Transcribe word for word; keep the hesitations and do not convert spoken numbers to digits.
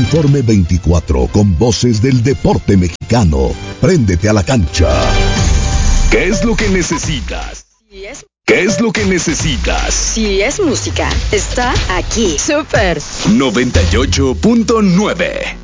Uniforme veinticuatro con voces del deporte mexicano. Préndete a la cancha. ¿Qué es lo que necesitas? Si es, ¿Qué es lo que necesitas? si es música, está aquí. Super noventa y ocho punto nueve